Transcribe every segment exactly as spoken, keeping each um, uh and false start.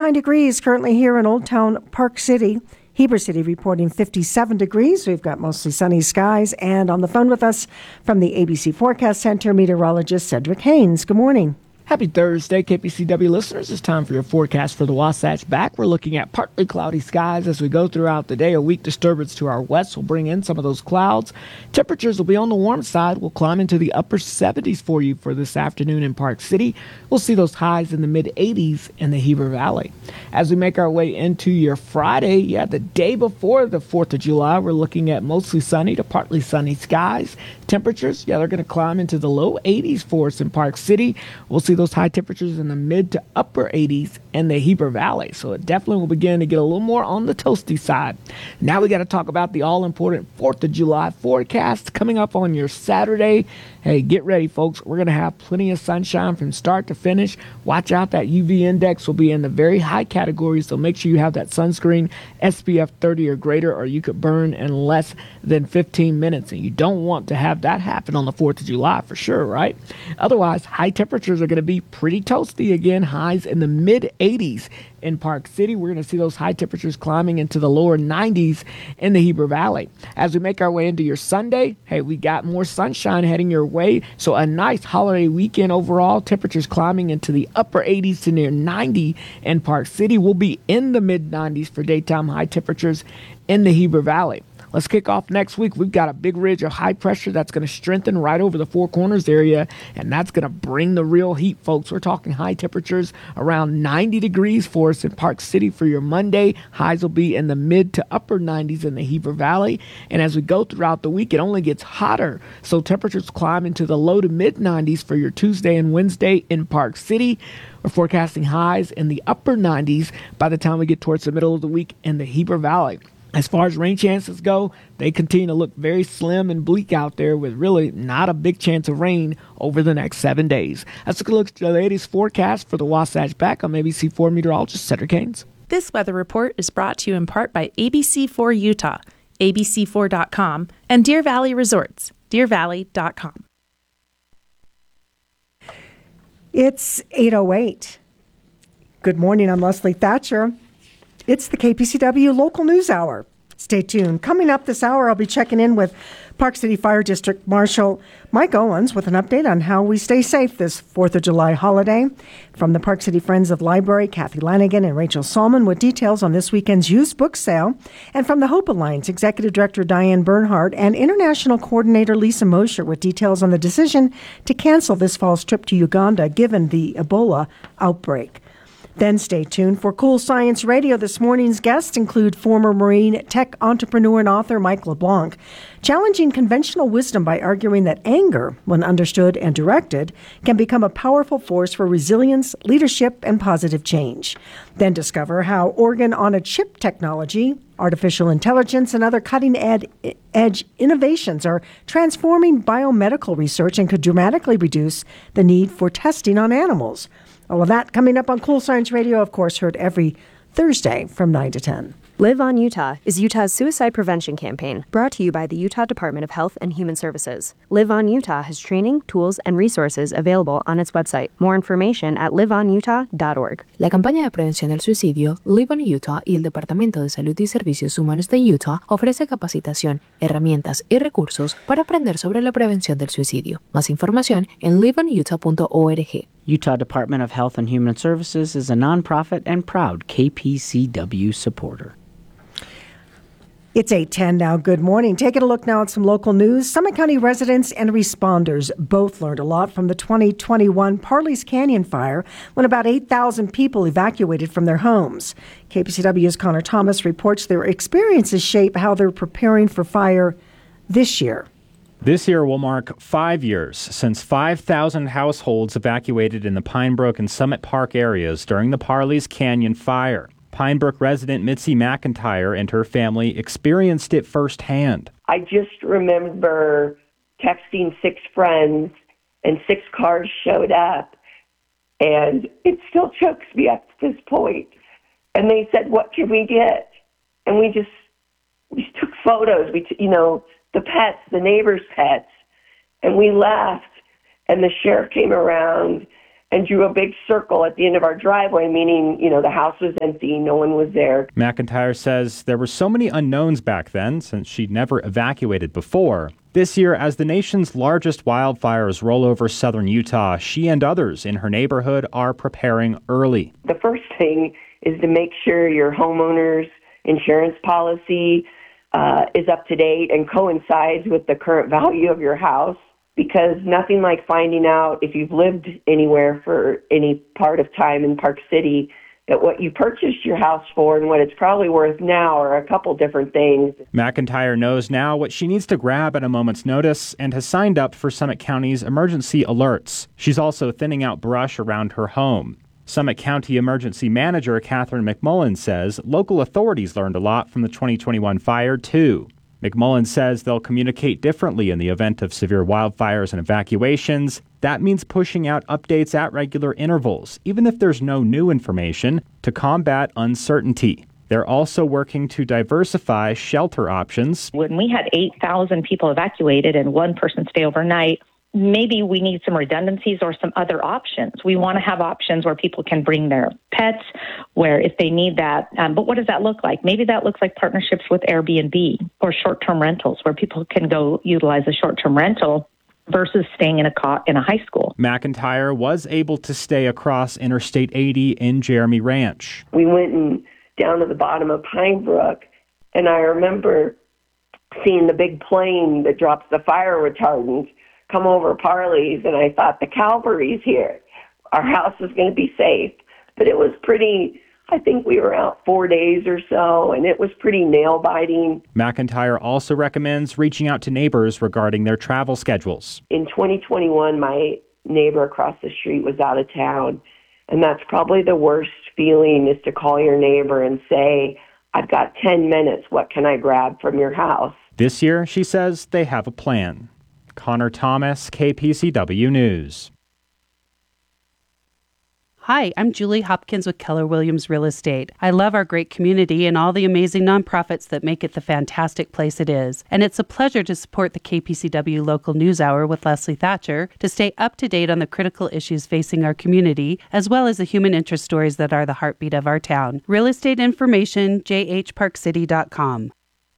fifty-nine degrees currently here in Old Town Park City. Heber City reporting fifty-seven degrees. We've got mostly sunny skies. And on the phone with us from the A B C Forecast Center, meteorologist Cedric Haynes. Good morning. Happy Thursday, K P C W listeners. It's time for your forecast for the Wasatch back. We're looking at partly cloudy skies as we go throughout the day. A weak disturbance to our west will bring in some of those clouds. Temperatures will be on the warm side. We'll climb into the upper seventies for you for this afternoon in Park City. We'll see those highs in the mid eighties in the Heber Valley. As we make our way into your Friday, yeah, the day before the fourth of July, we're looking at mostly sunny to partly sunny skies. Temperatures, yeah, they're going to climb into the low eighties for us in Park City. We'll see those high temperatures in the mid to upper eighties in the Heber Valley. So it definitely will begin to get a little more on the toasty side. Now we got to talk about the all-important fourth of July forecast coming up on your Saturday. Hey, get ready, folks. We're going to have plenty of sunshine from start to finish. Watch out, that U V index will be in the very high category, so make sure you have that sunscreen S P F thirty or greater, or you could burn in less than fifteen minutes, and you don't want to have that happen on the fourth of July for sure, right? Otherwise, high temperatures are going to be pretty toasty again, highs in the mid eighties in Park City. We're going to see those high temperatures climbing into the lower nineties in the Heber Valley. As we make our way into your Sunday, hey, we got more sunshine heading your way, so a nice holiday weekend overall. Temperatures climbing into the upper eighties to near ninety in Park City. We'll be in the mid nineties for daytime high temperatures in the Heber Valley. Let's kick off next week. We've got a big ridge of high pressure that's going to strengthen right over the Four Corners area, and that's going to bring the real heat, folks. We're talking high temperatures around ninety degrees for us in Park City for your Monday. Highs will be in the mid to upper nineties in the Heber Valley, and as we go throughout the week, it only gets hotter, so temperatures climb into the low to mid nineties for your Tuesday and Wednesday in Park City. We're forecasting highs in the upper nineties by the time we get towards the middle of the week in the Heber Valley. As far as rain chances go, they continue to look very slim and bleak out there with really not a big chance of rain over the next seven days. Let's take a look at the latest forecast for the Wasatch back. I'm A B C four meteorologist Cedric Haynes. This weather report is brought to you in part by A B C four Utah, A B C four dot com, and Deer Valley Resorts, deer valley dot com. It's eight oh eight. Good morning, I'm Leslie Thatcher. It's the K P C W Local News Hour. Stay tuned. Coming up this hour, I'll be checking in with Park City Fire District Marshal Mike Owens with an update on how we stay safe this fourth of July holiday. From the Park City Friends of Library, Kathy Lanigan and Rachel Salmon with details on this weekend's used book sale. And from the Hope Alliance, Executive Director Diane Bernhardt and International Coordinator Lisa Mosher with details on the decision to cancel this fall's trip to Uganda given the Ebola outbreak. Then stay tuned for Cool Science Radio. This morning's guests include former Marine tech entrepreneur and author Mike LeBlanc, challenging conventional wisdom by arguing that anger, when understood and directed, can become a powerful force for resilience, leadership, and positive change. Then discover how organ-on-a-chip technology, artificial intelligence, and other cutting-edge innovations are transforming biomedical research and could dramatically reduce the need for testing on animals. All of that coming up on Cool Science Radio, of course, heard every Thursday from nine to ten. Live on Utah is Utah's suicide prevention campaign, brought to you by the Utah Department of Health and Human Services. Live on Utah has training, tools, and resources available on its website. More information at live on utah dot org. La campaña de prevención del suicidio Live on Utah y el Departamento de Salud y Servicios Humanos de Utah ofrece capacitación, herramientas y recursos para aprender sobre la prevención del suicidio. Más información en live on utah dot org. Utah Department of Health and Human Services is a nonprofit and proud K P C W supporter. It's eight ten now. Good morning. Taking a look now at some local news. Summit County residents and responders both learned a lot from the twenty twenty-one Parley's Canyon fire when about eight thousand people evacuated from their homes. K P C W's Connor Thomas reports their experiences shape how they're preparing for fire this year. This year will mark five years since five thousand households evacuated in the Pine Brook and Summit Park areas during the Parley's Canyon fire. Pine Brook resident Mitzi McIntyre and her family experienced it firsthand. I just remember texting six friends and six cars showed up, and it still chokes me up to this point. And they said, "What can we get?" And we just we just took photos. We, t- you know, the pets, the neighbors' pets, and we left. And the sheriff came around, and drew a big circle at the end of our driveway, meaning, you know, the house was empty, no one was there. McIntyre says there were so many unknowns back then since she'd never evacuated before. This year, as the nation's largest wildfires roll over southern Utah, she and others in her neighborhood are preparing early. The first thing is to make sure your homeowner's insurance policy uh, is up to date and coincides with the current value of your house, because nothing like finding out, if you've lived anywhere for any part of time in Park City, that what you purchased your house for and what it's probably worth now are a couple different things. McIntyre knows now what she needs to grab at a moment's notice and has signed up for Summit County's emergency alerts. She's also thinning out brush around her home. Summit County Emergency Manager Catherine McMullen says local authorities learned a lot from the twenty twenty-one fire, too. McMullen says they'll communicate differently in the event of severe wildfires and evacuations. That means pushing out updates at regular intervals, even if there's no new information, to combat uncertainty. They're also working to diversify shelter options. When we had eight thousand people evacuated and one person stay overnight, maybe we need some redundancies or some other options. We want to have options where people can bring their pets, where if they need that. Um, but what does that look like? Maybe that looks like partnerships with Airbnb or short-term rentals, where people can go utilize a short-term rental versus staying in a cot in a high school. McIntyre was able to stay across Interstate eighty in Jeremy Ranch. We went and down to the bottom of Pine Brook, and I remember seeing the big plane that drops the fire retardant come over Parley's, and I thought, the cavalry's here. Our house is going to be safe. But it was pretty, I think we were out four days or so, and it was pretty nail-biting. McIntyre also recommends reaching out to neighbors regarding their travel schedules. In twenty twenty-one, my neighbor across the street was out of town, and that's probably the worst feeling, is to call your neighbor and say, I've got ten minutes, what can I grab from your house? This year, she says they have a plan. Connor Thomas, K P C W News. Hi, I'm Julie Hopkins with Keller Williams Real Estate. I love our great community and all the amazing nonprofits that make it the fantastic place it is. And it's a pleasure to support the K P C W Local News Hour with Leslie Thatcher to stay up to date on the critical issues facing our community, as well as the human interest stories that are the heartbeat of our town. Real estate information, j h park city dot com.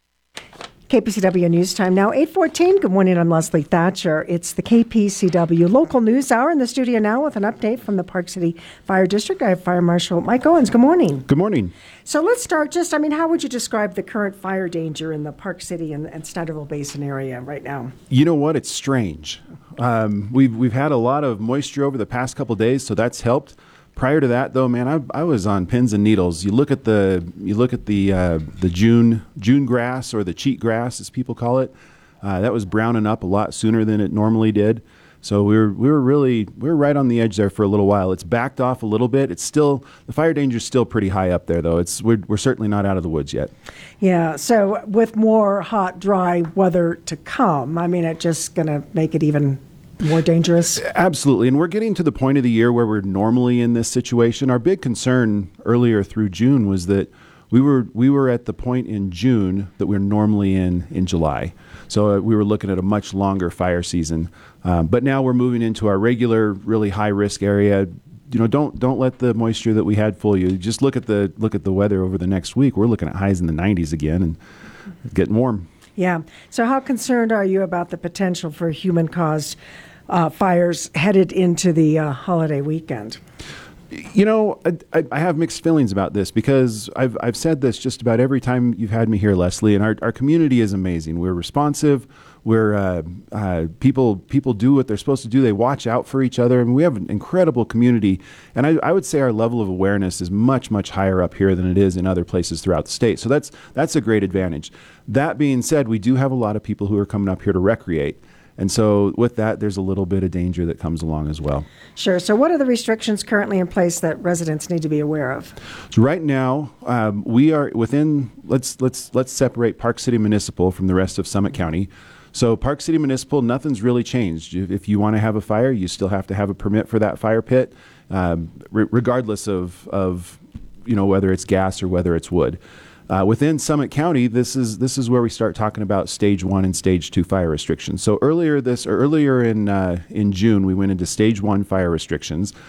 K P C W News Time now, eight fourteen. Good morning, I'm Leslie Thatcher. It's the K P C W Local News Hour in the studio now with an update from the Park City Fire District. I have Fire Marshal Mike Owens. Good morning. Good morning. So let's start just, I mean, how would you describe the current fire danger in the Park City and, and Snyderville Basin area right now? You know what? It's strange. Um, we've, we've had a lot of moisture over the past couple of days, so that's helped. Prior to that, though, man, I, I was on pins and needles. You look at the you look at the uh, the June June grass, or the cheat grass, as people call it. Uh, that was browning up a lot sooner than it normally did. So we were we were really we were right on the edge there for a little while. It's backed off a little bit. It's still, the fire danger is still pretty high up there, though. It's we're we're certainly not out of the woods yet. Yeah. So with more hot, dry weather to come, I mean, it's just going to make it even more dangerous? Absolutely. And we're getting to the point of the year where we're normally in this situation. Our big concern earlier through June was that we were we were at the point in June that we're normally in in July. So uh, we were looking at a much longer fire season. Um, but now we're moving into our regular, really high risk area. You know, don't don't let the moisture that we had fool you. Just look at the look at the weather over the next week. We're looking at highs in the nineties again and getting warm. Yeah. So how concerned are you about the potential for human-caused Uh, fires headed into the uh, holiday weekend? You know, I, I have mixed feelings about this, because I've I've said this just about every time you've had me here, Leslie, and our, our community is amazing. We're responsive. We're uh, uh, people people do what they're supposed to do. They watch out for each other, and we have an incredible community. And I, I would say our level of awareness is much, much higher up here than it is in other places throughout the state. So that's that's a great advantage. That being said, we do have a lot of people who are coming up here to recreate. And so with that, there's a little bit of danger that comes along as well. Sure. So what are the restrictions currently in place that residents need to be aware of? So right now, um, we are within, let's let's let's separate Park City Municipal from the rest of Summit County. So Park City Municipal, nothing's really changed. If, if you want to have a fire, you still have to have a permit for that fire pit, um, re- regardless of, of, you know, whether it's gas or whether it's wood. Uh, within Summit County, this is this is where we start talking about stage one and stage two fire restrictions. So earlier this or earlier in uh, in June, we went into stage one fire restrictions.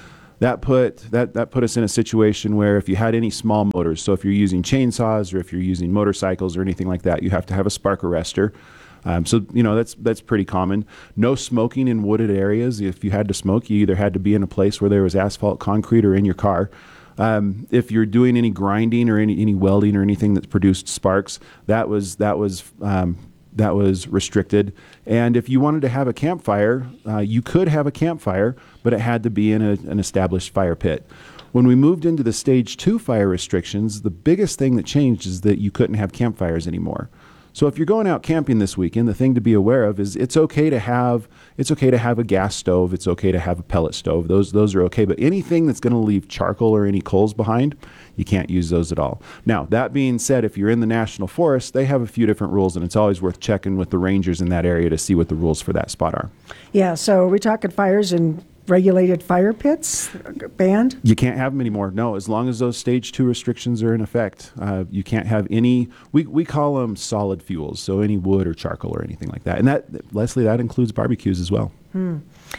that put that that put us in a situation where if you had any small motors, so if you're using chainsaws or if you're using motorcycles or anything like that, you have to have a spark arrestor. Um, so you know that's that's pretty common. No smoking in wooded areas. If you had to smoke, you either had to be in a place where there was asphalt, concrete, or in your car. Um, if you're doing any grinding or any, any welding or anything that produced sparks, that was that was um, that was restricted. And if you wanted to have a campfire, uh, you could have a campfire, but it had to be in a, an established fire pit. When we moved into the stage two fire restrictions, the biggest thing that changed is that you couldn't have campfires anymore. So if you're going out camping this weekend, the thing to be aware of is it's okay to have it's okay to have a gas stove, it's okay to have a pellet stove. Those those are okay, but anything that's going to leave charcoal or any coals behind, you can't use those at all. Now, that being said, if you're in the national forest, they have a few different rules, and it's always worth checking with the rangers in that area to see what the rules for that spot are. Yeah, so are we talking fires in regulated fire pits banned? You can't have them anymore. No, as long as those stage two restrictions are in effect, uh, you can't have any. We we call them solid fuels, so any wood or charcoal or anything like that. And that, Leslie, that includes barbecues as well. Hmm.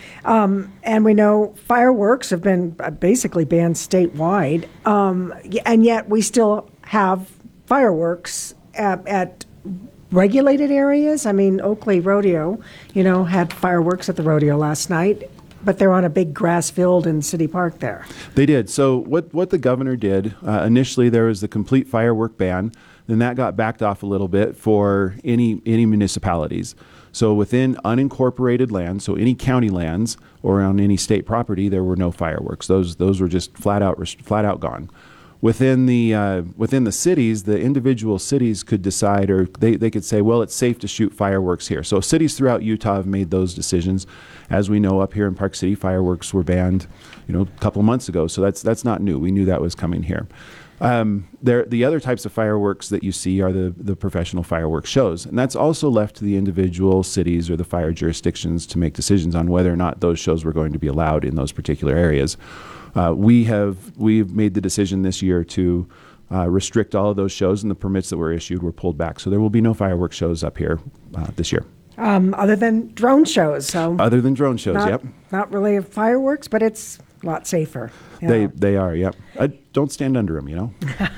Um, and we know fireworks have been basically banned statewide, um, and yet we still have fireworks at, at regulated areas. I mean, Oakley Rodeo, you know, had fireworks at the rodeo last night. But they're on a big grass field in City Park there. They did. So what, what the governor did, uh, initially there was the complete firework ban. Then that got backed off a little bit for any any municipalities. So within unincorporated lands, so any county lands or on any state property, there were no fireworks. Those those were just flat out flat out gone. Within the uh, within the cities, the individual cities could decide, or they, they could say, well, it's safe to shoot fireworks here. So cities throughout Utah have made those decisions. As we know, up here in Park City, fireworks were banned, you know, a couple months ago. So that's that's not new. We knew that was coming here. Um, there, the other types of fireworks that you see are the the professional fireworks shows, and that's also left to the individual cities or the fire jurisdictions to make decisions on whether or not those shows were going to be allowed in those particular areas. Uh, we have we've made the decision this year to uh, restrict all of those shows, and the permits that were issued were pulled back. So there will be no fireworks shows up here uh, this year. Um, other than drone shows. So other than drone shows, not, yep. Not really fireworks, but it's a lot safer. They know. They are, yep. I don't stand under them, you know.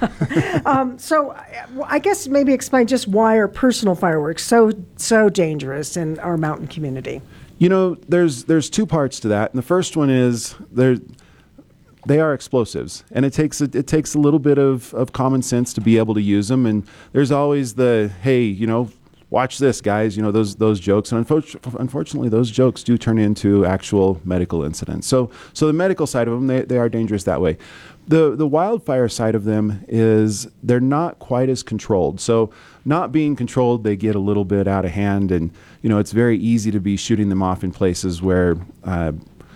um, so I guess maybe explain just why are personal fireworks so so dangerous in our mountain community? You know, there's there's two parts to that, and the first one is there. They are explosives, and it takes a, it takes a little bit of, of common sense to be able to use them. And there's always the, hey, you know, watch this, guys. You know, those those jokes, and unfortunately, unfortunately, those jokes do turn into actual medical incidents. So so the medical side of them, they, they are dangerous that way. The the wildfire side of them is they're not quite as controlled. So not being controlled, they get a little bit out of hand, and you know, it's very easy to be shooting them off in places where. Uh,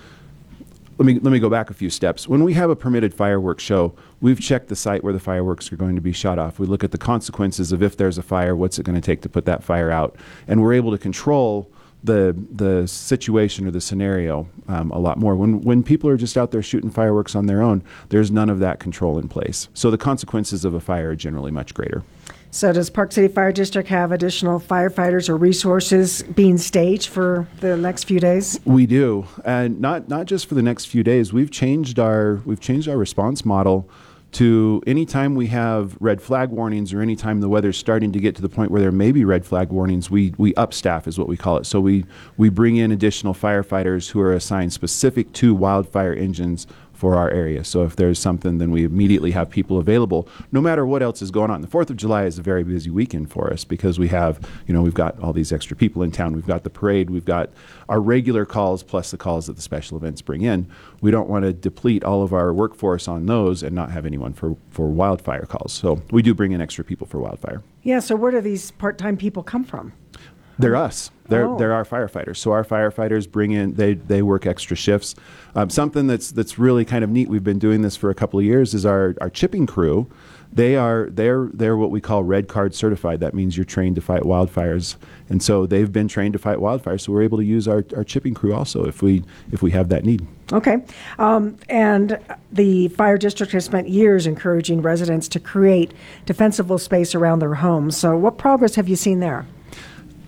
Let me let me go back a few steps. When we have a permitted fireworks show, we've checked the site where the fireworks are going to be shot off. We look at the consequences of if there's a fire, what's it going to take to put that fire out, and we're able to control the the situation or the scenario um, a lot more. When when people are just out there shooting fireworks on their own, there's none of that control in place. So the consequences of a fire are generally much greater. So does Park City Fire District have additional firefighters or resources being staged for the next few days? We do, and not not just for the next few days. We've changed our we've changed our response model to anytime we have red flag warnings or anytime the weather's starting to get to the point where there may be red flag warnings, we we up staff is what we call it. So we we bring in additional firefighters who are assigned specific to wildfire engines for our area. So if there's something, then we immediately have people available, no matter what else is going on. The fourth of July is a very busy weekend for us because we have, you know, we've got all these extra people in town. We've got the parade. We've got our regular calls plus the calls that the special events bring in. We don't want to deplete all of our workforce on those and not have anyone for, for wildfire calls. So we do bring in extra people for wildfire. Yeah, so where do these part-time people come from? They're us. They're Oh. they're our firefighters. So our firefighters bring in they they work extra shifts. Um, something that's that's really kind of neat. We've been doing this for a couple of years. Is our our chipping crew. They are they're they're what we call red card certified. That means you're trained to fight wildfires, and so they've been trained to fight wildfires. So we're able to use our, our chipping crew also if we if we have that need. Okay. Um, and the fire district has spent years encouraging residents to create defensible space around their homes. So what progress have you seen there?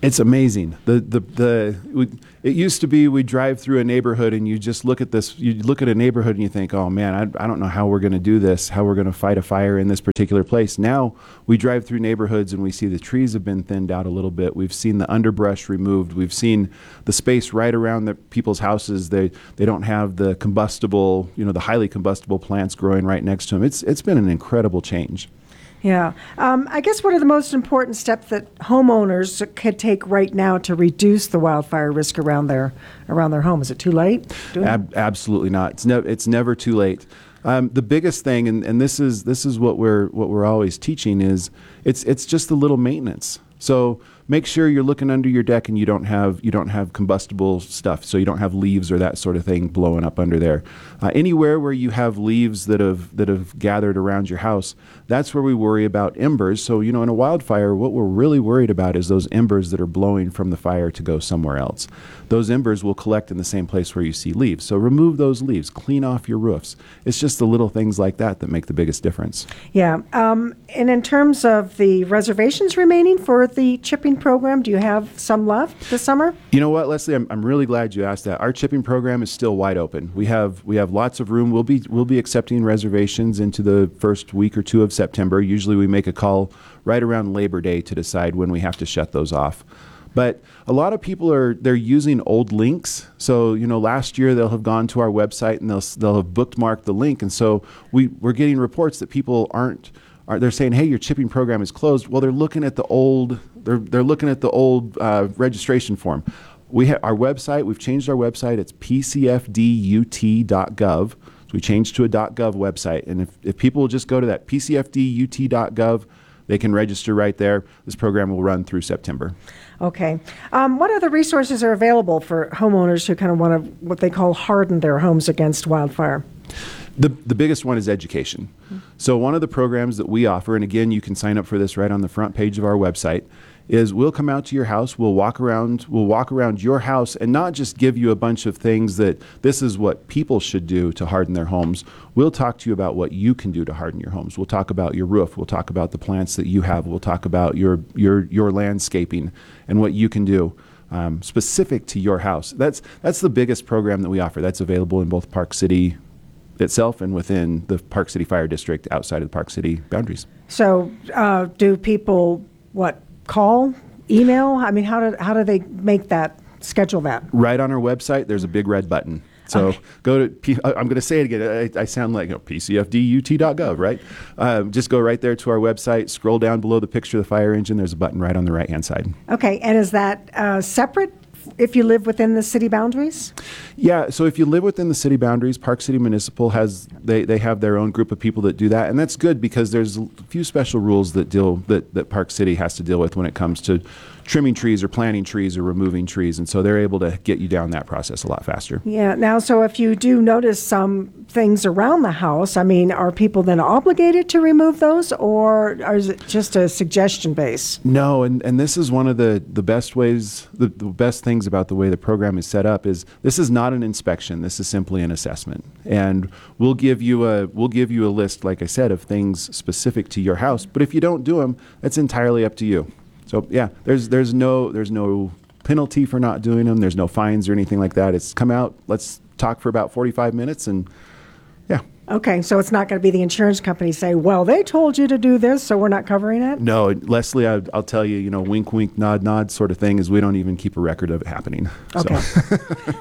It's amazing. The the the we, it used to be we drive through a neighborhood and you just look at this. You look at a neighborhood and you think, oh man, I, I don't know how we're going to do this. How we're going to fight a fire in this particular place. Now we drive through neighborhoods and we see the trees have been thinned out a little bit. We've seen the underbrush removed. We've seen the space right around the people's houses. They they don't have the combustible, you know, the highly combustible plants growing right next to them. It's it's been an incredible change. Yeah. Um, I guess what are the most important steps that homeowners could take right now to reduce the wildfire risk around their around their home? Is it too late? Ab- absolutely not. It's, ne- it's never too late. Um, the biggest thing, and, and this is this is what we're what we're always teaching, is it's it's just the little maintenance. So make sure you're looking under your deck and you don't have you don't have combustible stuff. So you don't have leaves or that sort of thing blowing up under there. Uh, anywhere where you have leaves that have that have gathered around your house, that's where we worry about embers. So you know, in a wildfire, what we're really worried about is those embers that are blowing from the fire to go somewhere else. Those embers will collect in the same place where you see leaves. So remove those leaves, clean off your roofs. It's just the little things like that that make the biggest difference. Yeah. Um, and in terms of the reservations remaining for the chipping program, do you have some left this summer? You know what, Leslie, I'm, I'm really glad you asked that. Our chipping program is still wide open. We have we have lots of room. We'll be we'll be accepting reservations into the first week or two of September. Usually we make a call right around Labor Day to decide when we have to shut those off. But a lot of people are they're using old links. So, you know, last year they'll have gone to our website and they'll they'll have bookmarked the link. And so we, we're getting reports that people aren't are they're saying, hey, your chipping program is closed. Well, they're looking at the old they're they're looking at the old uh, registration form. We have our website, we've changed our website, it's p c f d u t dot gov. So we changed to a .gov website. And if, if people will just go to that p c f d u t dot gov, they can register right there. This program will run through September. Okay. Um, what other resources are available for homeowners who kind of want to, what they call, harden their homes against wildfire? The the biggest one is education. Mm-hmm. So one of the programs that we offer, and again, you can sign up for this right on the front page of our website, is we'll come out to your house, we'll walk around, we'll walk around your house and not just give you a bunch of things that this is what people should do to harden their homes. We'll talk to you about what you can do to harden your homes. We'll talk about your roof. We'll talk about the plants that you have. We'll talk about your your your landscaping and what you can do um, specific to your house. That's that's the biggest program that we offer. That's available in both Park City itself and within the Park City Fire District outside of the Park City boundaries. So uh, do people, what, call, email? I mean, how do, how do they make that, schedule that? Right on our website, there's a big red button. So okay. go to, P- I'm going to say it again. I, I sound like you know, p c f d u t dot gov, right? Um, just go right there to our website, scroll down below the picture of the fire engine. There's a button right on the right-hand side. Okay, and is that uh, separate if you live within the city boundaries? Yeah, so if you live within the city boundaries, Park City Municipal has, they, they have their own group of people that do that. And that's good because there's a few special rules that deal, that, that Park City has to deal with when it comes to trimming trees or planting trees or removing trees. And so they're able to get you down that process a lot faster. Yeah. Now, so if you do notice some things around the house, I mean, are people then obligated to remove those, or, or is it just a suggestion base? No, and, and this is one of the, the best ways, the, the best things about the way the program is set up is this is not an inspection. This is simply an assessment. And we'll give you a we'll give you a list, like I said, of things specific to your house. But if you don't do them, that's entirely up to you. So yeah, there's there's no there's no penalty for not doing them. There's no fines or anything like that. It's come out, let's talk for about forty-five minutes and yeah. Okay, so it's not going to be the insurance company say, well, they told you to do this, so we're not covering it? No, Leslie, I, I'll tell you, you know, wink, wink, nod, nod sort of thing is we don't even keep a record of it happening. Okay. So.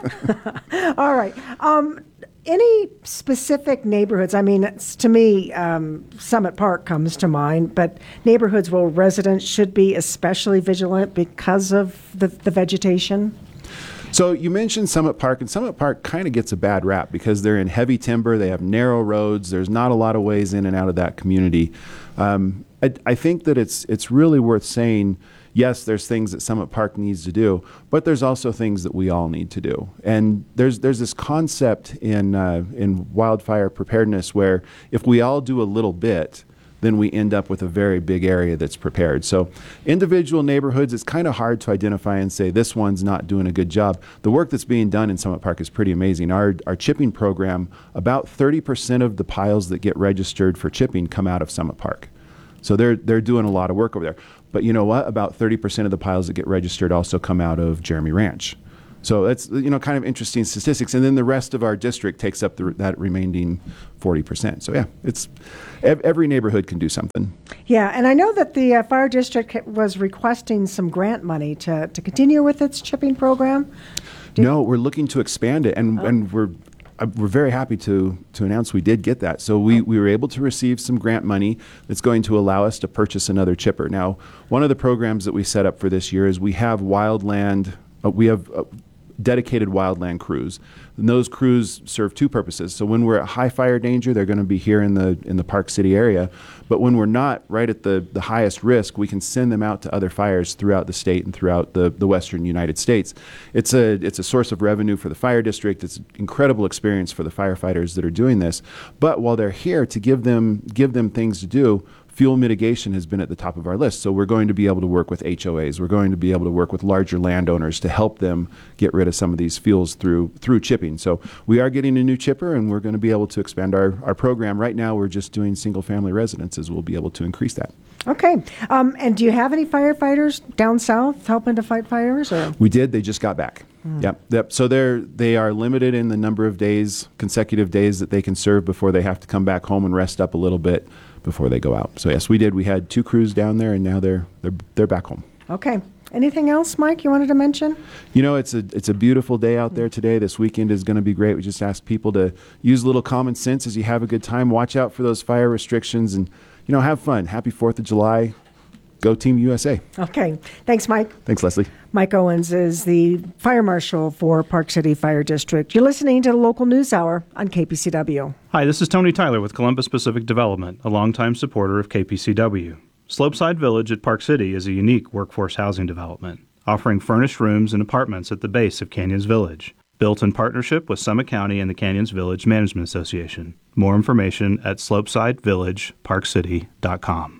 All right. Um, any specific neighborhoods? I mean, it's, to me, um, Summit Park comes to mind, but neighborhoods where residents should be especially vigilant because of the, the vegetation? So you mentioned Summit Park, and Summit Park kind of gets a bad rap because they're in heavy timber, they have narrow roads, there's not a lot of ways in and out of that community. Um, I, I think that it's it's really worth saying, yes, there's things that Summit Park needs to do, but there's also things that we all need to do. And there's there's this concept in uh, in wildfire preparedness where if we all do a little bit, then we end up with a very big area that's prepared. So individual neighborhoods, it's kind of hard to identify and say this one's not doing a good job. The work that's being done in Summit Park is pretty amazing. Our, our chipping program, about thirty percent of the piles that get registered for chipping come out of Summit Park. So they're they're doing a lot of work over there. But you know what? About thirty percent of the piles that get registered also come out of Jeremy Ranch. So that's, you know, kind of interesting statistics. And then the rest of our district takes up the, that remaining forty percent. So yeah, it's ev- every neighborhood can do something. Yeah, and I know that the uh, fire district was requesting some grant money to, to continue with its chipping program. Did no, we're looking to expand it, and, Oh. and we're uh, we're very happy to to announce we did get that. So we, we were able to receive some grant money that's going to allow us to purchase another chipper. Now, one of the programs that we set up for this year is we have wildland, uh, we have uh, dedicated wildland crews. And those crews serve two purposes. So when we're at high fire danger, they're going to be here in the in the Park City area. But when we're not right at the, the highest risk, we can send them out to other fires throughout the state and throughout the, the western United States. It's a it's a source of revenue for the fire district. It's an incredible experience for the firefighters that are doing this. But while they're here, to give them give them things to do, fuel mitigation has been at the top of our list. So we're going to be able to work with H O As. We're going to be able to work with larger landowners to help them get rid of some of these fuels through through chipping. So we are getting a new chipper, and we're going to be able to expand our, our program. Right now, we're just doing single-family residences. We'll be able to increase that. Okay. Um, and do you have any firefighters down south helping to fight fires? Or? We did. They just got back. Hmm. Yep. Yep. So they're they are limited in the number of days, consecutive days that they can serve before they have to come back home and rest up a little bit before they go out. So yes, we did. We had two crews down there, and now they're they're they're back home. Okay. Anything else, Mike, you wanted to mention? You know, it's a it's a beautiful day out there today. This weekend is going to be great. We just ask people to use a little common sense as you have a good time. Watch out for those fire restrictions, and you know, have fun. Happy Fourth of July. Go Team U S A. Okay. Thanks, Mike. Thanks, Leslie. Mike Owens is the fire marshal for Park City Fire District. You're listening to the Local News Hour on K P C W. Hi, this is Tony Tyler with Columbus Pacific Development, a longtime supporter of K P C W. Slopeside Village at Park City is a unique workforce housing development, offering furnished rooms and apartments at the base of Canyons Village. Built in partnership with Summit County and the Canyons Village Management Association. More information at slopeside village park city dot com.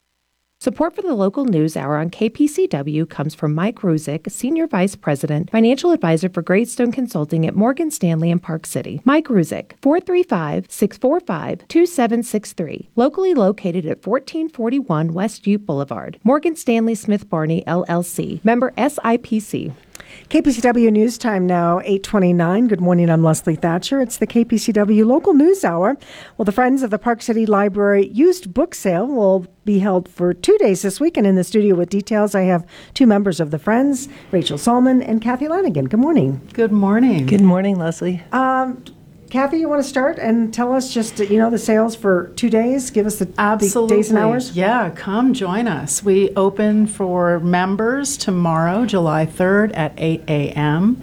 Support for the Local News Hour on K P C W comes from Mike Ruzick, Senior Vice President, Financial Advisor for Greystone Consulting at Morgan Stanley in Park City. Mike Ruzick, four three five, six four five, two seven six three. Locally located at fourteen forty-one West Ute Boulevard. Morgan Stanley Smith Barney, L L C. Member S I P C. K P C W News Time now, eight twenty-nine. Good morning, I'm Leslie Thatcher. It's the K P C W Local News Hour. Well, the Friends of the Park City Library used book sale will be held for two days this week. And in the studio with details, I have two members of the Friends, Rachel Solomon and Kathy Lanigan. Good morning. Good morning. Good morning, Leslie. Um, Kathy, you want to start and tell us just, you know, the sales for two days? Give us the, the days and hours. Yeah, come join us. We open for members tomorrow, July third at eight a.m.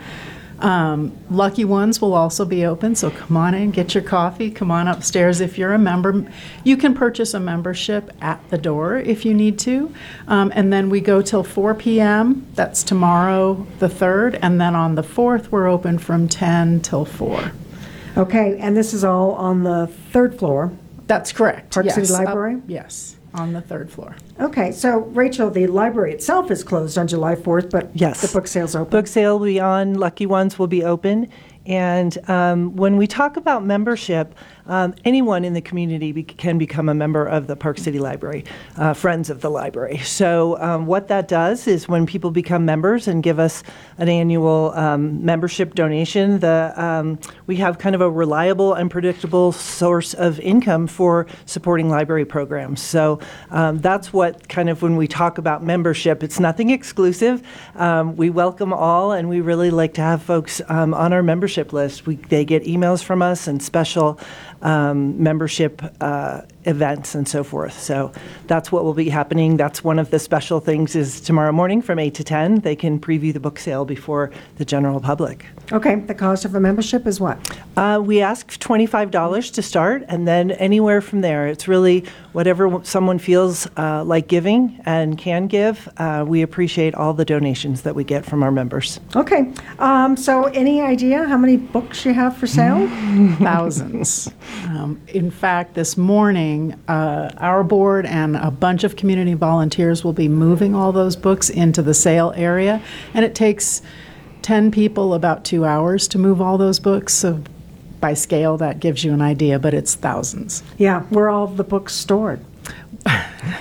Um, Lucky Ones will also be open, so come on in, get your coffee, come on upstairs if you're a member. You can purchase a membership at the door if you need to. Um, and then we go till four p.m. That's tomorrow, the third. And then on the fourth, we're open from ten till four. Okay, and this is all on the third floor? That's correct. Park yes. City Library? Up, yes, on the third floor. Okay, so Rachel, the library itself is closed on July fourth, but yes. the book sale's open. Book sale will be on, Lucky Ones will be open. And um, when we talk about membership, um, anyone in the community be- can become a member of the Park City Library, uh, Friends of the Library. So um, what that does is when people become members and give us an annual um, membership donation, the um, we have kind of a reliable and predictable source of income for supporting library programs. So um, that's what kind of when we talk about membership, it's nothing exclusive. Um, we welcome all, and we really like to have folks um, on our membership list. We, they get emails from us and special um, membership uh, events and so forth. So that's what will be happening. That's one of the special things is tomorrow morning from eight to ten, they can preview the book sale before the general public. Okay, the cost of a membership is what? Uh, we ask twenty-five dollars to start, and then anywhere from there. It's really whatever someone feels uh, like giving and can give. Uh, we appreciate all the donations that we get from our members. Okay, um, so any idea how many books you have for sale? Thousands. Um, in fact, this morning, uh, our board and a bunch of community volunteers will be moving all those books into the sale area, and it takes ten people about two hours to move all those books. So by scale, that gives you an idea, but it's thousands. Yeah, where are all the books stored?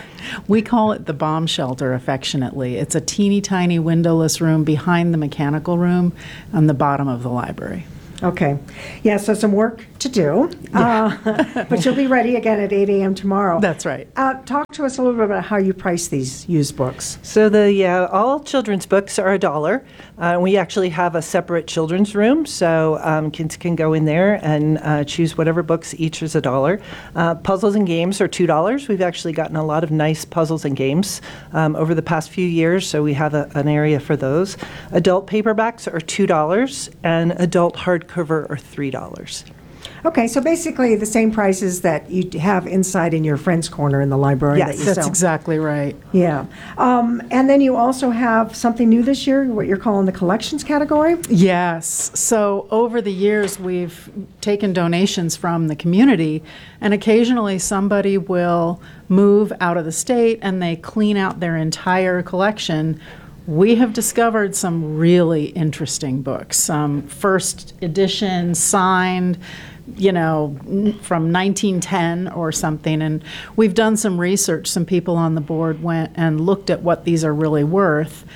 We call it the bomb shelter affectionately. It's a teeny tiny windowless room behind the mechanical room on the bottom of the library. Okay. Yeah, so some work to do. Yeah. Uh, but you'll be ready again at eight a.m. tomorrow. That's right. Uh, talk to us a little bit about how you price these used books. So the uh, all children's books are a dollar. Uh, we actually have a separate children's room, so um, kids can go in there and uh, choose whatever books. Each is a dollar. Uh, puzzles and games are two dollars. We've actually gotten a lot of nice puzzles and games um, over the past few years, so we have a, an area for those. Adult paperbacks are two dollars, and adult hardcover are three dollars. Okay, so basically the same prices that you have inside in your friend's corner in the library. Yes, that you that's sell. exactly right. Yeah. Um, and then you also have something new this year, what you're calling the collections category? Yes. So over the years, we've taken donations from the community, and occasionally somebody will move out of the state and they clean out their entire collection. We have discovered some really interesting books, some first edition, signed, you know, n- from nineteen ten or something. And we've done some research. Some people on the board went and looked at what these are really worth.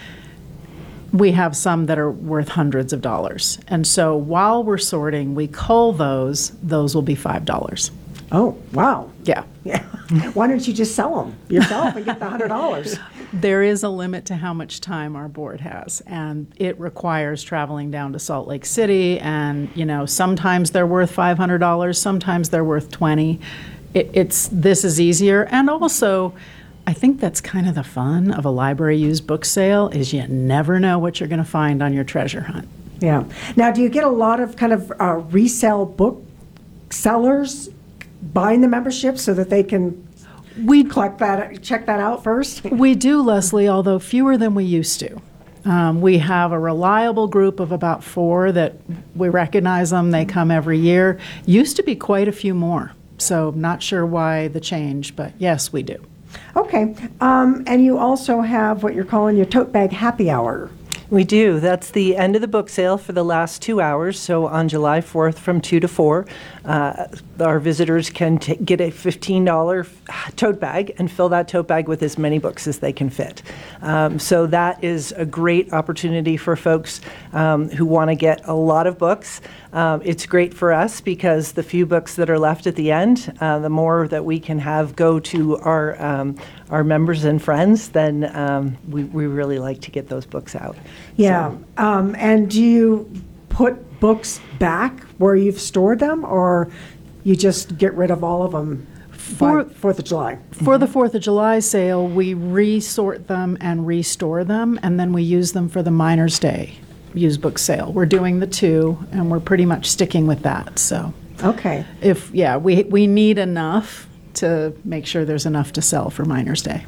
We have some that are worth hundreds of dollars. And so while we're sorting, we cull those. Those will be five dollars. Oh, wow. Yeah. Yeah. Why don't you just sell them yourself and get the one hundred dollars? There is a limit to how much time our board has, and it requires traveling down to Salt Lake City, and, you know, sometimes they're worth five hundred dollars, sometimes they're worth twenty dollars. It, it's, this is easier, and also, I think that's kind of the fun of a library used book sale, is you never know what you're going to find on your treasure hunt. Yeah. Now, do you get a lot of kind of uh, resale book sellers buying the membership so that they can we collect that, check that out first? We do, Leslie, although fewer than we used to. Um, we have a reliable group of about four that we recognize them. They come every year. Used to be quite a few more, so not sure why the change, but yes, we do. Okay. Um, and you also have what you're calling your tote bag happy hour. We do. That's the end of the book sale for the last two hours. So on July fourth from two to four, uh, our visitors can t- get a fifteen dollars tote bag and fill that tote bag with as many books as they can fit. Um, so that is a great opportunity for folks um, who want to get a lot of books. Um, it's great for us because the few books that are left at the end, uh, the more that we can have go to our um, our members and friends, then um, we, we really like to get those books out. Yeah. So- Um, and do you put books back where you've stored them, or you just get rid of all of them for Fourth of July? For the Fourth of July sale, we resort them and restore them, and then we use them for the Miners' Day used book sale. We're doing the two, and we're pretty much sticking with that. So, okay. If yeah, we we need enough to make sure there's enough to sell for Miners' Day.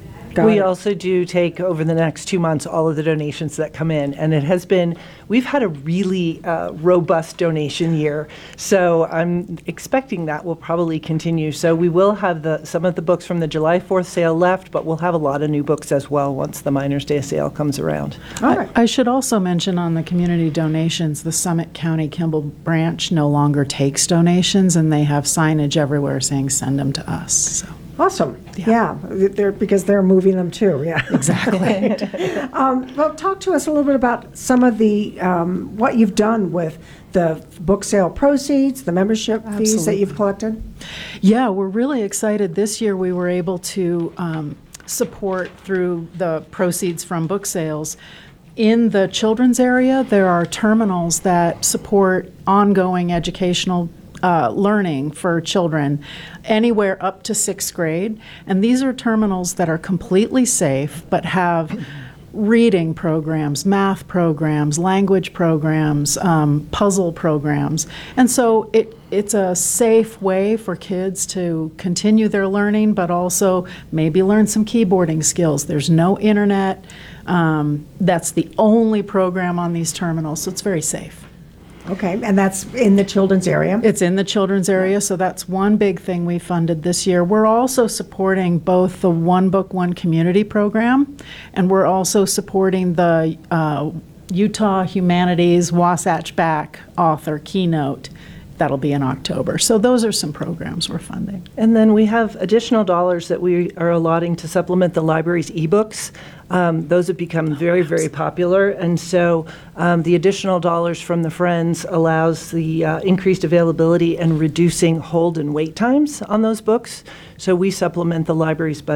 We also do take over the next two months all of the donations that come in, and it has been, we've had a really uh, robust donation year, so I'm expecting that will probably continue. So we will have the some of the books from the July fourth sale left, but we'll have a lot of new books as well once the Miners' Day sale comes around. All right. I, I should also mention on the community donations, the Summit County Kimball branch no longer takes donations, and they have signage everywhere saying send them to us. So. Awesome. Yeah, yeah. They're, because they're moving them too. Yeah, exactly. um, well, talk to us a little bit about some of the um, what you've done with the book sale proceeds, the membership fees that Absolutely. you've collected. Yeah, we're really excited. This year we were able to um, support through the proceeds from book sales. In the children's area, there are terminals that support ongoing educational Uh, learning for children anywhere up to sixth grade. And these are terminals that are completely safe but have reading programs, math programs, language programs, um, puzzle programs. And so it, it's a safe way for kids to continue their learning but also maybe learn some keyboarding skills. There's no internet. Um, that's the only program on these terminals, so it's very safe. Okay, and that's in the children's area? It's in the children's area, so that's one big thing we funded this year. We're also supporting both the One Book, One Community program, and we're also supporting the uh, Utah Humanities Wasatch Back author keynote that'll be in October. So those are some programs we're funding. And then we have additional dollars that we are allotting to supplement the library's ebooks. Um, those have become very, very popular, and so um, the additional dollars from the Friends allows the uh, increased availability and reducing hold and wait times on those books. So we supplement the library's budget